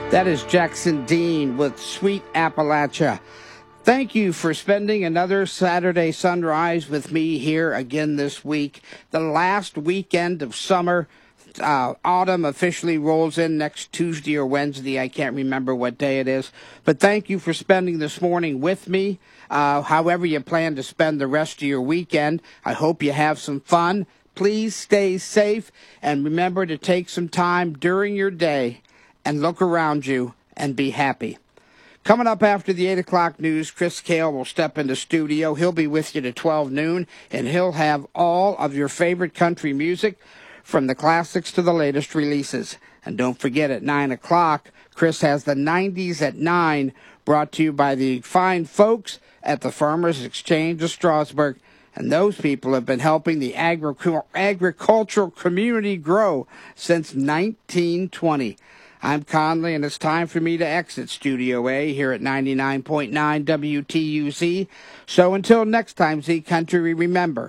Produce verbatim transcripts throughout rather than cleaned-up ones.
That is Jackson Dean with Sweet Appalachia. Thank you for spending another Saturday sunrise with me here again this week. The last weekend of summer. Uh, autumn officially rolls in next Tuesday or Wednesday. I can't remember what day it is. But thank you for spending this morning with me. Uh, however you plan to spend the rest of your weekend, I hope you have some fun. Please stay safe and remember to take some time during your day and look around you and be happy. Coming up after the eight o'clock news, Chris Kale will step into studio. He'll be with you to twelve noon, and he'll have all of your favorite country music from the classics to the latest releases. And don't forget, at nine o'clock, Chris has the nineties at nine, brought to you by the fine folks at the Farmers Exchange of Strasburg. And those people have been helping the agric- agricultural community grow since nineteen twenty. I'm Conley, and it's time for me to exit Studio A here at ninety-nine point nine W T U Z. So until next time, Z Country, remember,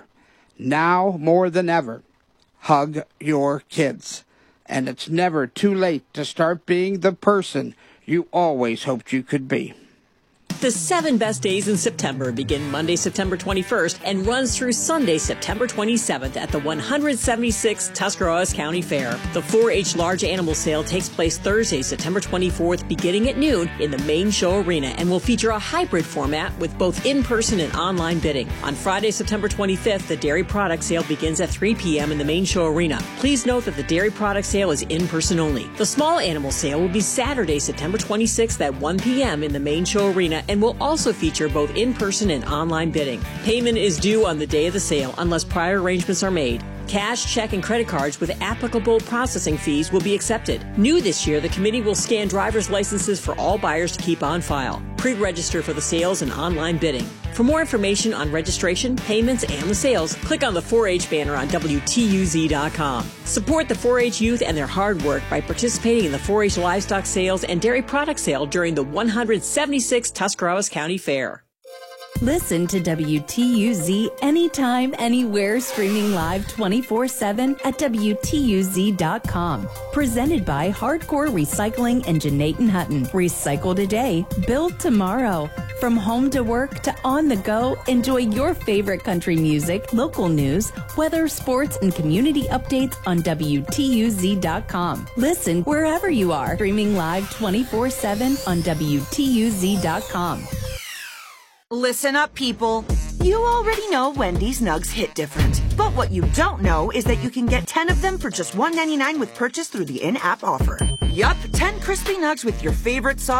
now more than ever, hug your kids. And it's never too late to start being the person you always hoped you could be. The seven best days in September begin Monday, September twenty-first and runs through Sunday, September twenty-seventh at the one hundred seventy-sixth Tuscarawas County Fair. The four H Large Animal Sale takes place Thursday, September twenty-fourth, beginning at noon in the main show arena and will feature a hybrid format with both in-person and online bidding. On Friday, September twenty-fifth, the Dairy Product Sale begins at three p.m. in the main show arena. Please note that the Dairy Product Sale is in-person only. The Small Animal Sale will be Saturday, September twenty-sixth at one p.m. in the main show arena and will also feature both in-person and online bidding. Payment is due on the day of the sale unless prior arrangements are made. Cash, check, and credit cards with applicable processing fees will be accepted. New this year, the committee will scan driver's licenses for all buyers to keep on file. Pre-register for the sales and online bidding. For more information on registration, payments, and the sales, click on the four H banner on W T U Z dot com. Support the four H youth and their hard work by participating in the four H livestock sales and dairy product sale during the one hundred seventy-sixth Tuscarawas County Fair. Listen to W T U Z anytime, anywhere, streaming live twenty-four seven at W T U Z dot com. Presented by Hardcore Recycling and Janaten Hutton. Recycle today, build tomorrow. From home to work to on the go, enjoy your favorite country music, local news, weather, sports, and community updates on W T U Z dot com. Listen wherever you are, streaming live twenty-four seven on W T U Z dot com. Listen up, people. You already know Wendy's Nugs hit different. But what you don't know is that you can get ten of them for just one ninety-nine with purchase through the in-app offer. Yup, ten crispy nugs with your favorite sauce.